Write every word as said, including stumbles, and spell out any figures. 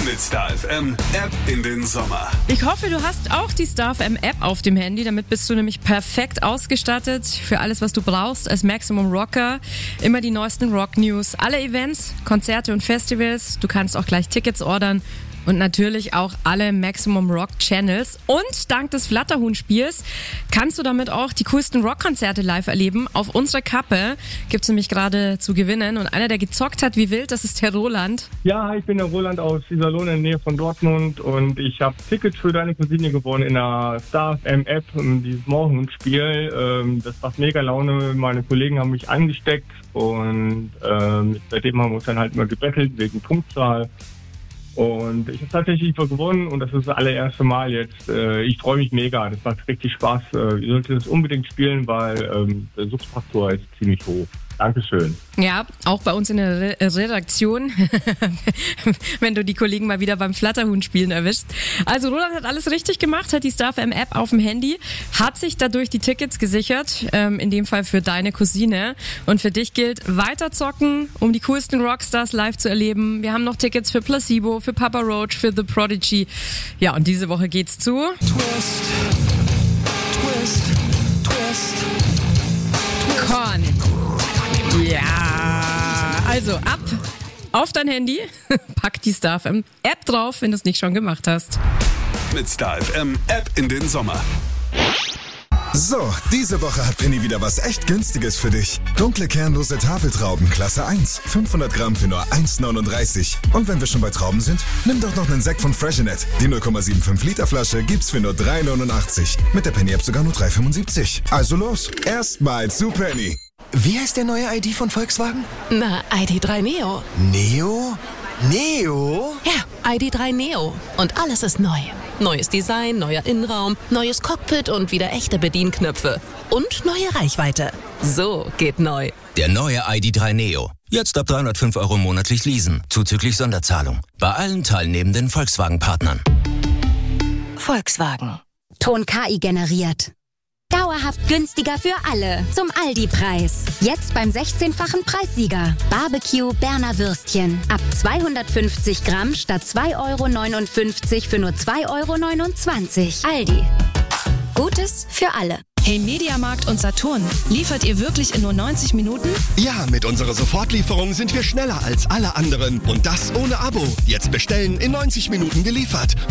Mit Star F M App in den Sommer. Ich hoffe, du hast auch die Star F M App auf dem Handy. Damit bist du nämlich perfekt ausgestattet für alles, was du brauchst als Maximum Rocker. Immer die neuesten Rock-News, alle Events, Konzerte und Festivals. Du kannst auch gleich Tickets ordern. Und natürlich auch alle Maximum Rock Channels. Und dank des Flatterhuhn-Spiels kannst du damit auch die coolsten Rockkonzerte live erleben. Auf unserer Kappe gibt's nämlich gerade zu gewinnen. Und einer, der gezockt hat wie wild, das ist der Roland. Ja, ich bin der Roland aus Iserlohn in der Nähe von Dortmund. Und ich habe Tickets für deine Cousine gewonnen in der Star F M App, dieses Morgenhuhn-Spiel. Das macht mega Laune. Meine Kollegen haben mich angesteckt. Und ähm, seitdem haben wir uns dann halt immer gebettelt wegen Punktzahl. Und ich habe tatsächlich gewonnen und das ist das allererste Mal jetzt. Ich freue mich mega, das macht richtig Spaß. Ihr solltet das unbedingt spielen, weil ähm, der Suchtfaktor ist ziemlich hoch. Dankeschön. Ja, auch bei uns in der Re- Redaktion, wenn du die Kollegen mal wieder beim Flatterhuhn-Spielen erwischst. Also Roland hat alles richtig gemacht, hat die Star F M App auf dem Handy, hat sich dadurch die Tickets gesichert, ähm, in dem Fall für deine Cousine. Und für dich gilt, weiter zocken, um die coolsten Rockstars live zu erleben. Wir haben noch Tickets für Placebo, für Papa Roach, für The Prodigy. Ja, und diese Woche geht's zu... Twist, twist, twist, twist. Korn. Ja, also ab auf dein Handy, pack die Star F M App drauf, wenn du es nicht schon gemacht hast. Mit Star F M App in den Sommer. So, diese Woche hat Penny wieder was echt Günstiges für dich. Dunkle kernlose Tafeltrauben, Klasse eins. fünfhundert Gramm für nur eins neununddreißig. Und wenn wir schon bei Trauben sind, nimm doch noch einen Sekt von Freshenet. Die null Komma fünfundsiebzig Liter Flasche gibt's für nur drei neunundachtzig. Mit der Penny App sogar nur drei fünfundsiebzig. Also los, erstmal zu Penny. Wie heißt der neue I D von Volkswagen? Na, I D drei Neo. Neo? Neo? Ja, I D drei Neo. Und alles ist neu. Neues Design, neuer Innenraum, neues Cockpit und wieder echte Bedienknöpfe. Und neue Reichweite. So geht neu. Der neue I D drei Neo. Jetzt ab dreihundertfünf Euro monatlich leasen, zuzüglich Sonderzahlung. Bei allen teilnehmenden Volkswagen-Partnern. Volkswagen. Ton K I generiert. Dauerhaft günstiger für alle. Zum Aldi-Preis. Jetzt beim sechzehnfachen Preissieger. Barbecue Berner Würstchen. Ab zweihundertfünfzig Gramm statt zwei Euro neunundfünfzig für nur zwei Euro neunundzwanzig. Aldi. Gutes für alle. Hey Mediamarkt und Saturn, liefert ihr wirklich in nur neunzig Minuten? Ja, mit unserer Sofortlieferung sind wir schneller als alle anderen. Und das ohne Abo. Jetzt bestellen, in neunzig Minuten geliefert.